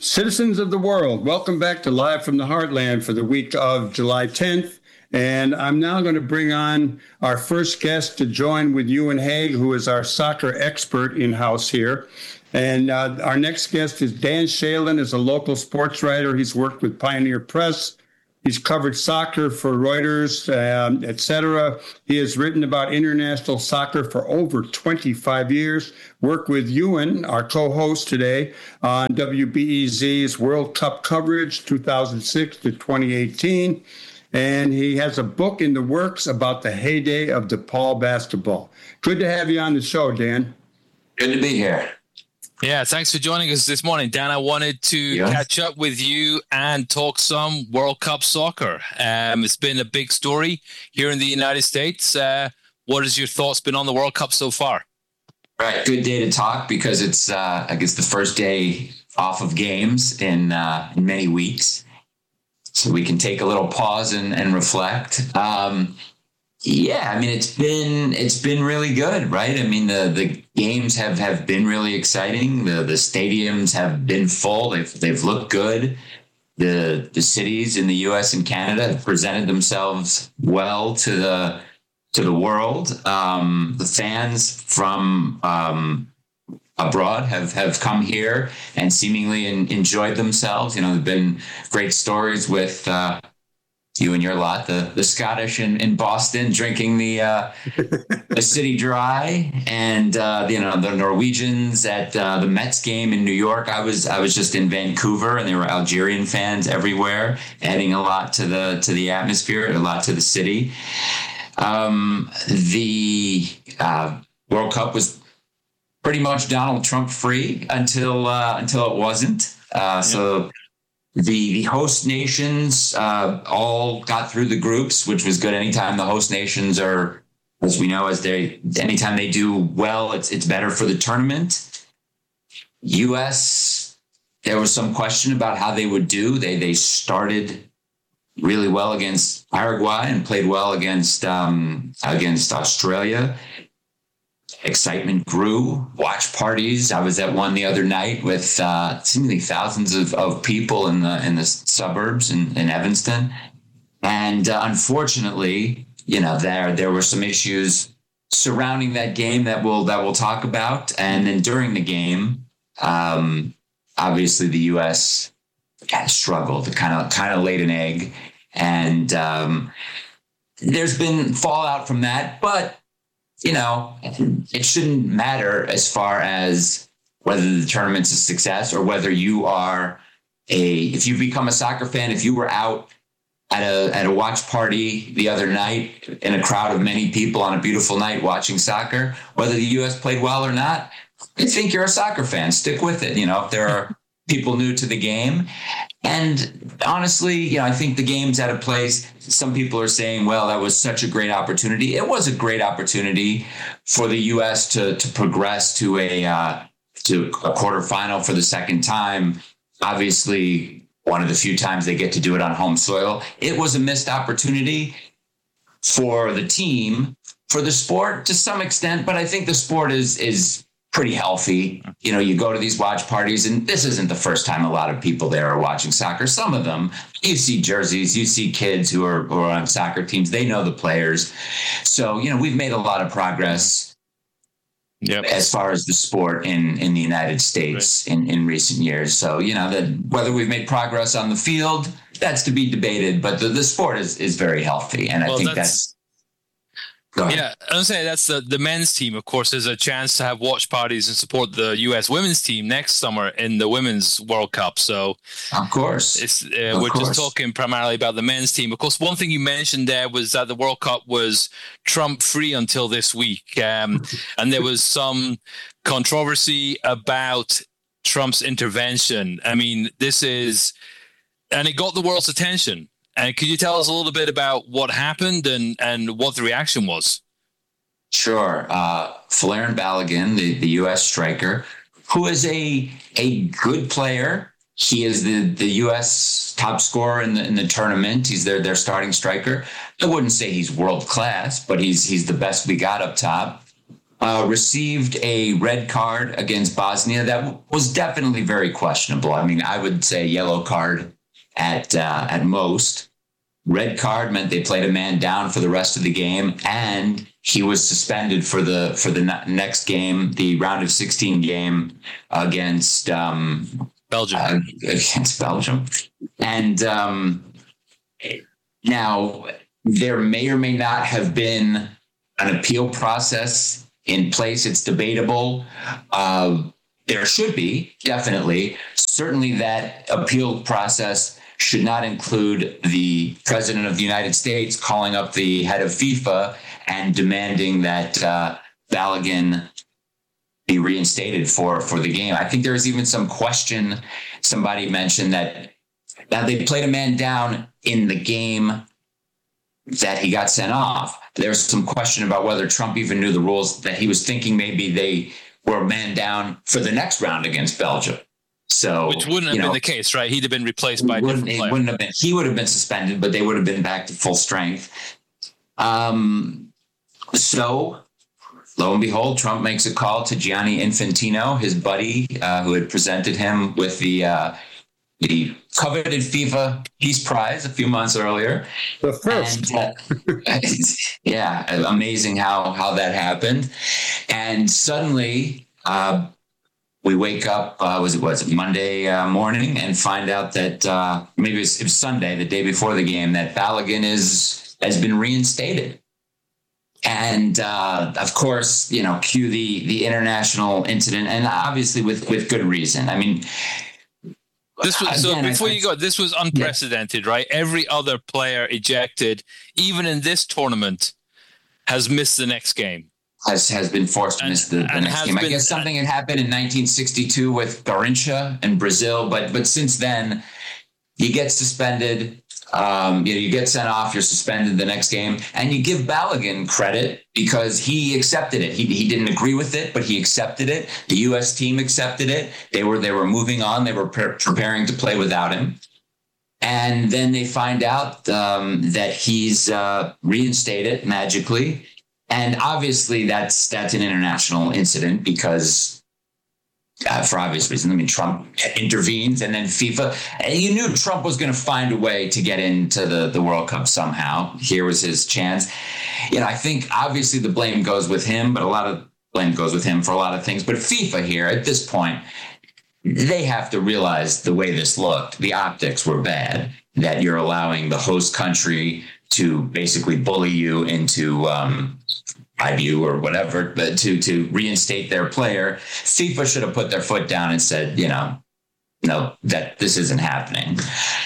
Citizens of the world, welcome back to Live from the Heartland for the week of July 10th. And I'm now going to bring on our first guest to join with Ewan Haig, who is our soccer expert in-house here. And our next guest is Dan Shalen, is a local sports writer. He's worked with Pioneer Press. He's covered soccer for Reuters, etc. He has written about international soccer for over 25 years. Worked with Ewan, our co-host today, on WBEZ's World Cup coverage, 2006 to 2018. And he has a book in the works about the heyday of DePaul basketball. Good to have you on the show, Dan. Good to be here. Yeah, thanks for joining us this morning, Dan. I wanted to catch up with you and talk some World Cup soccer. It's been a big story here in the United States. What has your thoughts been on the World Cup so far? Right, good day to talk because it's, I guess, the first day off of games in many weeks. So we can take a little pause and reflect. Yeah, I mean, it's been really good, right? I mean, the games have been really exciting. The stadiums have been full. They've looked good. The cities in the U.S. and Canada have presented themselves well to the world. The fans from abroad have come here and seemingly enjoyed themselves. You know, there've been great stories with you and your lot, the Scottish in Boston drinking the city dry, and the Norwegians at the Mets game in New York. I was just in Vancouver, and there were Algerian fans everywhere, adding a lot to the atmosphere, a lot to the city. The World Cup was pretty much Donald Trump free until it wasn't. So. The host nations all got through the groups, which was good. Anytime the host nations are, as we know, anytime they do well, it's better for the tournament. U.S., there was some question about how they would do. They started really well against Paraguay and played well against Australia. Excitement grew. Watch parties. I was at one the other night with seemingly thousands of people in the suburbs in Evanston, and unfortunately, there were some issues surrounding that game that we'll talk about. And then during the game, obviously the U.S. struggled, kind of laid an egg, and there's been fallout from that, but. It shouldn't matter as far as whether the tournament's a success or whether you are if you become a soccer fan, if you were out at a watch party the other night in a crowd of many people on a beautiful night watching soccer, whether the U.S. played well or not, I think you're a soccer fan. Stick with it. If there are people new to the game. And honestly, I think the game's at a place. Some people are saying, well, that was such a great opportunity. It was a great opportunity for the U.S. to progress to a quarterfinal for the second time. Obviously, one of the few times they get to do it on home soil. It was a missed opportunity for the team, for the sport to some extent, but I think the sport is pretty healthy. You go to these watch parties, and this isn't the first time a lot of people there are watching soccer. Some of them, you see jerseys, you see kids who are on soccer teams. They know the players. So, we've made a lot of progress as far as the sport in the United States in recent years. So, that whether we've made progress on the field, that's to be debated, but the sport is very healthy. And I think that's yeah, I would say that's the men's team. Of course, there's a chance to have watch parties and support the U.S. women's team next summer in the Women's World Cup. So, of course, we're just talking primarily about the men's team. Of course, one thing you mentioned there was that the World Cup was Trump-free until this week. And there was some controversy about Trump's intervention. I mean, and it got the world's attention. And could you tell us a little bit about what happened and what the reaction was? Sure. Folarin Balogun, the U.S. striker, who is a good player. He is the U.S. top scorer in the tournament. He's their starting striker. I wouldn't say he's world class, but he's the best we got up top. received a red card against Bosnia that was definitely very questionable. I mean, I would say yellow card at most. Red card meant they played a man down for the rest of the game, and he was suspended for the next game, the round of 16 game against Belgium. Against Belgium. And now there may or may not have been an appeal process in place. It's debatable. There should be, definitely. Certainly that appeal process should not include the president of the United States calling up the head of FIFA and demanding that Balogun be reinstated for the game. I think there was even some question. Somebody mentioned that they played a man down in the game that he got sent off. There was some question about whether Trump even knew the rules, that he was thinking maybe they were a man down for the next round against Belgium. So, which wouldn't have been the case, right? He'd have been replaced by a different player. Wouldn't have been. He would have been suspended, but they would have been back to full strength. So, lo and behold, Trump makes a call to Gianni Infantino, his buddy, who had presented him with the coveted FIFA Peace Prize a few months earlier. The first. And, yeah, amazing how that happened. And suddenly, we wake up, was it Monday morning, and find out that maybe it was Sunday, the day before the game, that Balogun has been reinstated. And of course, cue the international incident, and obviously with good reason. I mean, this was this was unprecedented, right? Every other player ejected, even in this tournament, has missed the next game. Has been forced to miss the next game. I guess something had happened in 1962 with Garrincha in Brazil, but since then, you get suspended. You get sent off. You're suspended the next game, and you give Balogun credit because he accepted it. He didn't agree with it, but he accepted it. The U.S. team accepted it. They were moving on. They were preparing to play without him. And then they find out that he's reinstated magically. And obviously that's an international incident because for obvious reasons. I mean, Trump intervenes, and then FIFA. And you knew Trump was going to find a way to get into the World Cup somehow. Here was his chance. I think obviously the blame goes with him, but a lot of blame goes with him for a lot of things. But FIFA here at this point, they have to realize the way this looked. The optics were bad, that you're allowing the host country to basically bully you into IBU or whatever, but to reinstate their player. FIFA should have put their foot down and said, no, that this isn't happening.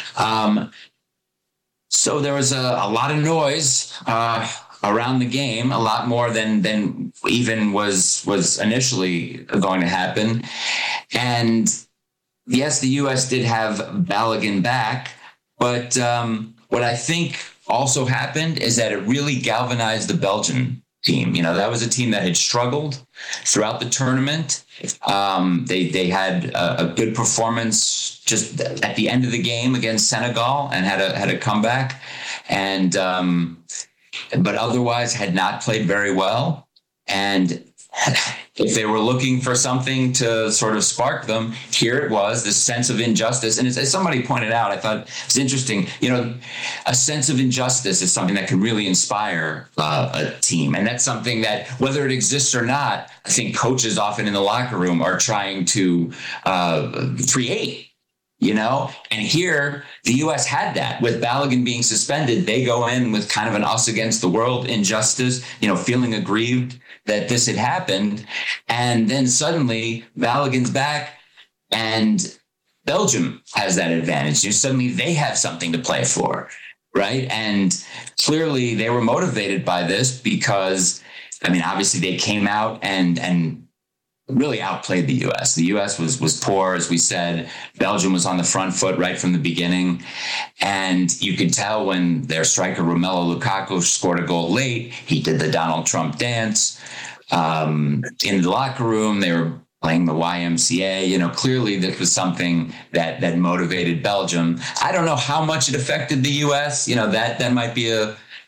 So there was a lot of noise around the game, a lot more than even was initially going to happen. And yes, the U.S. did have Balogun back, but what I think also happened is that it really galvanized the Belgian team. That was a team that had struggled throughout the tournament. They had a good performance just at the end of the game against Senegal and had a comeback, and but otherwise had not played very well. And if they were looking for something to sort of spark them, here it was, this sense of injustice. And as somebody pointed out, I thought it's interesting, a sense of injustice is something that can really inspire a team. And that's something that, whether it exists or not, I think coaches often in the locker room are trying to create. And here the U.S. had that with Balogun being suspended. They go in with kind of an us against the world injustice, feeling aggrieved that this had happened. And then suddenly Balogun's back and Belgium has that advantage. Suddenly they have something to play for, right? And clearly they were motivated by this because, obviously they came out and really outplayed the U.S. The U.S. was poor, as we said. Belgium was on the front foot right from the beginning. And you could tell when their striker, Romelu Lukaku, scored a goal late, he did the Donald Trump dance. In the locker room, they were playing the YMCA. Clearly this was something that motivated Belgium. I don't know how much it affected the U.S. That might be a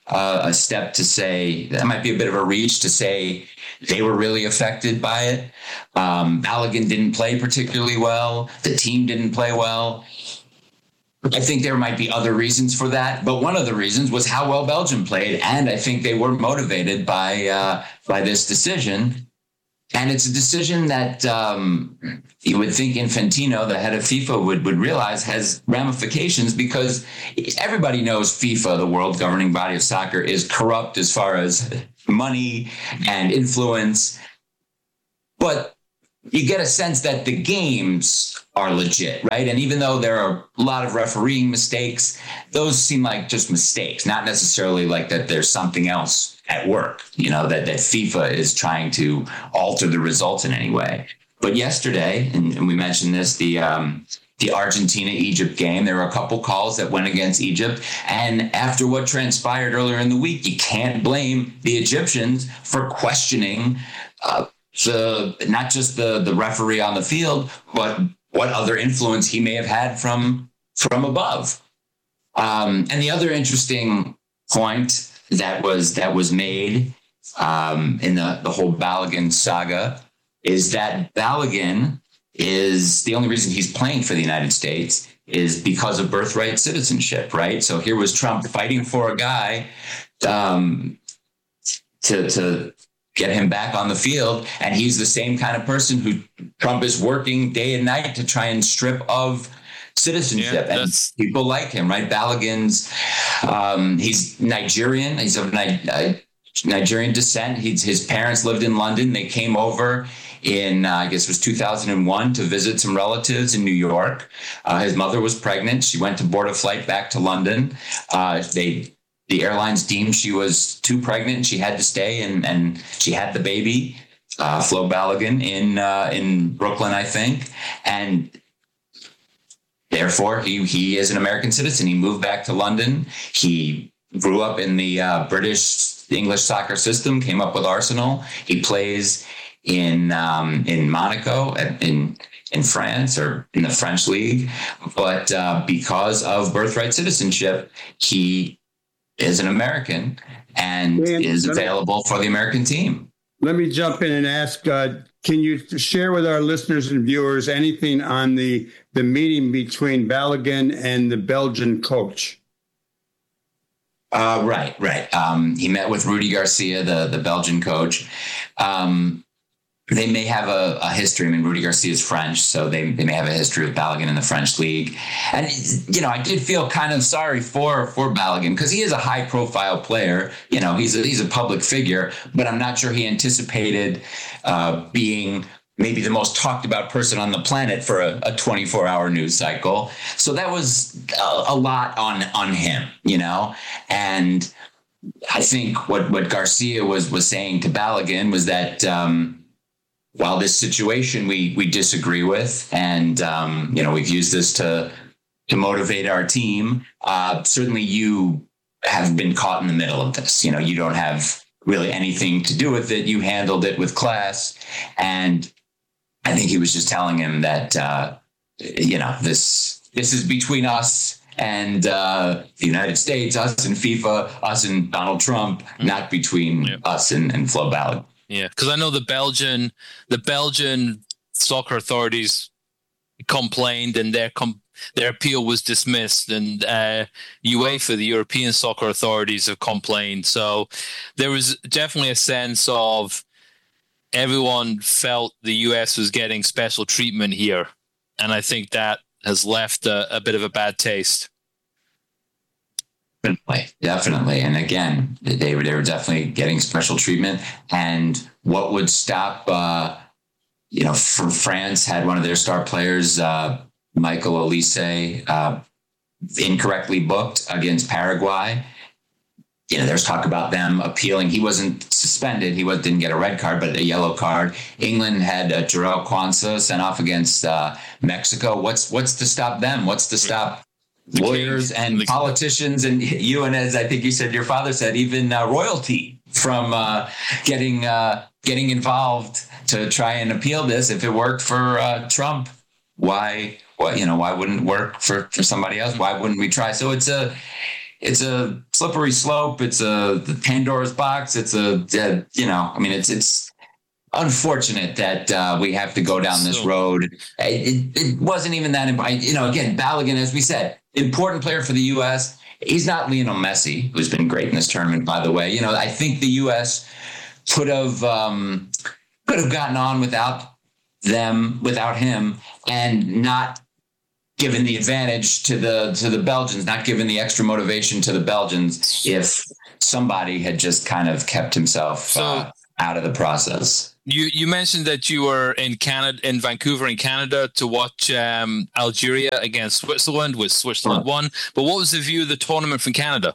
a step to say that might be a bit of a reach to say they were really affected by it. Balogun didn't play particularly well. The team didn't play well. I think there might be other reasons for that, but one of the reasons was how well Belgium played, and I think they were motivated by this decision. And it's a decision that you would think Infantino, the head of FIFA, would realize has ramifications, because everybody knows FIFA, the world governing body of soccer, is corrupt as far as money and influence. But you get a sense that the games are legit, right? And even though there are a lot of refereeing mistakes, those seem like just mistakes, not necessarily like that there's something else at work, that FIFA is trying to alter the results in any way. But yesterday, and we mentioned this, the Argentina-Egypt game, there were a couple calls that went against Egypt. And after what transpired earlier in the week, you can't blame the Egyptians for questioning not just the referee on the field, but what other influence he may have had from above. And the other interesting point that was made in the whole Balogun saga is that Balogun is the only reason he's playing for the United States is because of birthright citizenship, right? So here was Trump fighting for a guy to get him back on the field, and he's the same kind of person who Trump is working day and night to try and strip of citizenship. Yeah, and people like him, right? Balogun's he's Nigerian. He's of Nigerian descent. His parents lived in London. They came over in I guess it was 2001 to visit some relatives in New York. His mother was pregnant. She went to board a flight back to London. The airlines deemed she was too pregnant and she had to stay, and she had the baby, Flo Balogun, in Brooklyn, I think. And therefore, he is an American citizen. He moved back to London. He grew up in the British English soccer system, came up with Arsenal. He plays in Monaco, in France, or in the French league. But because of birthright citizenship, he is an American and is available for the American team. Let me jump in and ask, can you share with our listeners and viewers anything on the meeting between Balogun and the Belgian coach? Right. He met with Rudy Garcia, the Belgian coach. They may have a history. I mean, Rudy Garcia is French, so they may have a history with Balogun in the French league. And, I did feel kind of sorry for Balogun because he is a high-profile player. He's a public figure, but I'm not sure he anticipated being maybe the most talked about person on the planet for a 24-hour news cycle. So that was a lot on him, And I think what Garcia was saying to Balogun was that while this situation we disagree with, and we've used this to motivate our team, certainly you have been caught in the middle of this. You don't have really anything to do with it. You handled it with class, and I think he was just telling him that this is between us and the United States, us and FIFA, us and Donald Trump, not between us and Flo Balogun. Yeah, because I know the Belgian soccer authorities complained, and their appeal was dismissed, and UEFA, the European soccer authorities, have complained. So there was definitely a sense of everyone felt the US was getting special treatment here, and I think that has left a bit of a bad taste. Definitely. And again, they were definitely getting special treatment. And what would stop, for France had one of their star players, Michael Olise, incorrectly booked against Paraguay. There's talk about them appealing. He wasn't suspended. He didn't get a red card, but a yellow card. England had Jarrell Quansah sent off against Mexico. What's to stop them? What's to stop lawyers and politicians, and you, and as I think you said, your father said, even royalty from getting involved to try and appeal this? If it worked for Trump, why wouldn't it work for somebody else? Why wouldn't we try? So it's it's a slippery slope. It's the Pandora's box. It's it's unfortunate that we have to go down this road. It wasn't even that, again, Balogun, as we said, important player for the U.S. He's not Lionel Messi, who's been great in this tournament, by the way. I think the U.S. could have gotten on without him, and not given the advantage to the Belgians, not given the extra motivation to the Belgians if somebody had just kind of kept himself out of the process. You mentioned that you were in Vancouver in Canada to watch Algeria against Switzerland, with Switzerland won. But what was the view of the tournament from Canada?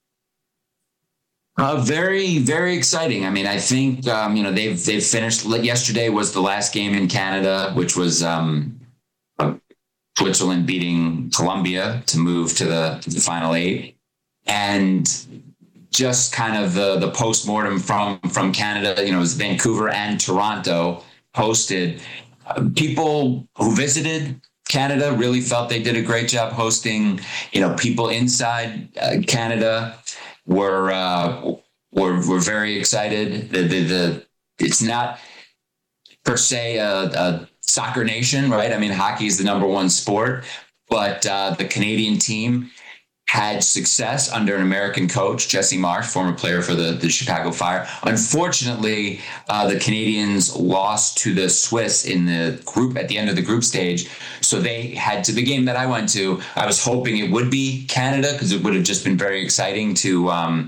Very, very exciting. I mean, I think, they've finished. Yesterday was the last game in Canada, which was Switzerland beating Colombia to move to the final 8. And just kind of the postmortem from Canada, it was Vancouver and Toronto hosted. People who visited Canada really felt they did a great job hosting. People inside Canada were very excited. It's not per se a soccer nation, right? I mean, hockey is the number one sport, but the Canadian team had success under an American coach, Jesse Marsh, former player for the Chicago Fire. Unfortunately, the Canadians lost to the Swiss in the group at the end of the group stage. So they had the game that I went to. I was hoping it would be Canada, because it would have just been very exciting to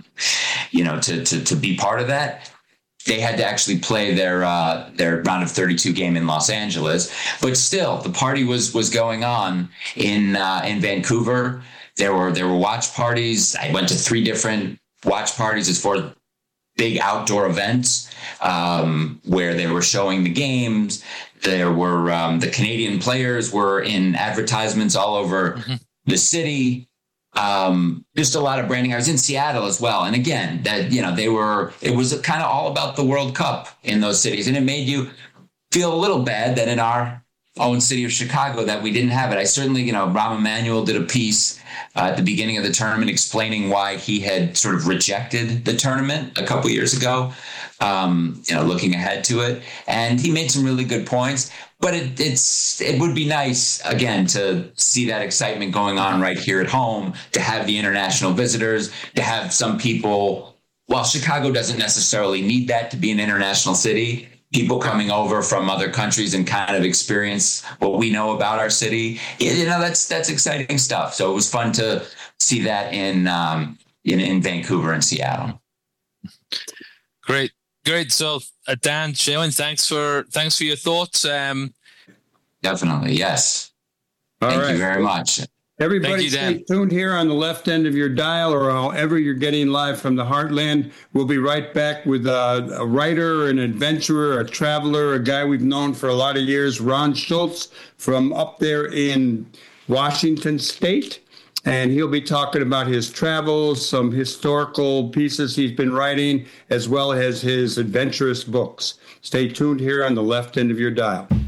be part of that. They had to actually play their round of 32 game in Los Angeles, but still the party was going on in Vancouver. There were watch parties. I went to 3 different watch parties as for big outdoor events where they were showing the games. There were the Canadian players were in advertisements all over the city. Just a lot of branding. I was in Seattle as well. And again, it was kind of all about the World Cup in those cities. And it made you feel a little bad that in our own city of Chicago that we didn't have it. I certainly, Rahm Emanuel did a piece at the beginning of the tournament explaining why he had sort of rejected the tournament a couple years ago, looking ahead to it. And he made some really good points. But it would be nice, again, to see that excitement going on right here at home, to have the international visitors, to have some people, while Chicago doesn't necessarily need that to be an international city, people coming over from other countries and kind of experience what we know about our city. That's exciting stuff. So it was fun to see that in Vancouver and Seattle. Great. So Dan, Shaylin, thanks for your thoughts. Definitely. Yes. Thank you very much. Everybody stay tuned here on the left end of your dial, or however you're getting live from the Heartland. We'll be right back with a writer, an adventurer, a traveler, a guy we've known for a lot of years, Ron Schultz from up there in Washington State. And he'll be talking about his travels, some historical pieces he's been writing, as well as his adventurous books. Stay tuned here on the left end of your dial.